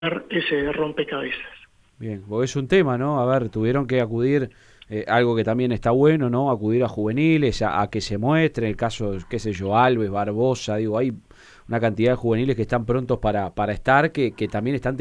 ese rompecabezas. Bien, porque es un tema, ¿no? A ver, tuvieron que acudir, algo que también está bueno, ¿no? Acudir a juveniles, a que se muestre, el caso, qué sé yo, Alves, Barbosa, digo, hay una cantidad de juveniles que están prontos para estar, que también están